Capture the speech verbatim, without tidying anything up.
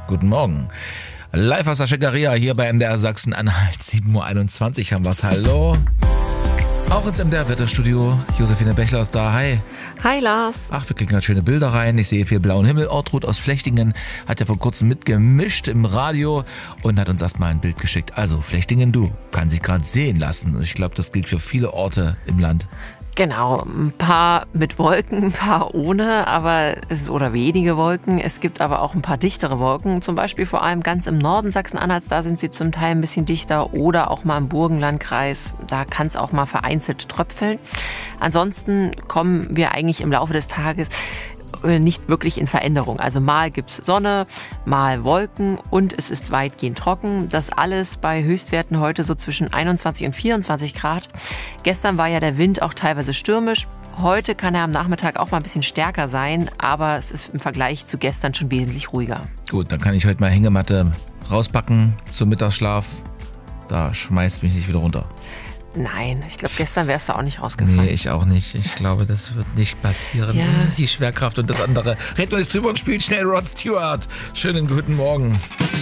Guten Morgen. Live aus der Schickeria hier bei M D R Sachsen-Anhalt. sieben Uhr einundzwanzig haben wir's. Hallo. Auch ins M D R-Wetterstudio. Josephine Bechler ist da. Hi. Hi Lars. Ach, wir kriegen gerade schöne Bilder rein. Ich sehe viel blauen Himmel. Ortrud aus Flechtingen hat ja vor kurzem mitgemischt im Radio und hat uns erstmal ein Bild geschickt. Also Flechtingen, du, kann sich gerade sehen lassen. Ich glaube, das gilt für viele Orte im Land. Genau, ein paar mit Wolken, ein paar ohne, aber es, oder wenige Wolken. Es gibt aber auch ein paar dichtere Wolken, zum Beispiel vor allem ganz im Norden Sachsen-Anhalts, da sind sie zum Teil ein bisschen dichter, oder auch mal im Burgenlandkreis, da kann es auch mal vereinzelt tröpfeln. Ansonsten kommen wir eigentlich im Laufe des Tages nicht wirklich in Veränderung. Also mal gibt's Sonne, mal Wolken und es ist weitgehend trocken. Das alles bei Höchstwerten heute so zwischen einundzwanzig und vierundzwanzig Grad. Gestern war ja der Wind auch teilweise stürmisch. Heute kann er am Nachmittag auch mal ein bisschen stärker sein, aber es ist im Vergleich zu gestern schon wesentlich ruhiger. Gut, dann kann ich heute mal Hängematte rauspacken zum Mittagsschlaf. Da schmeißt mich nicht wieder runter. Nein, ich glaube, gestern wärst du auch nicht rausgefallen. Nee, ich auch nicht. Ich glaube, das wird nicht passieren. Ja. Die Schwerkraft und das andere. Reden wir nicht drüber und spielt schnell Rod Stewart. Schönen guten Morgen.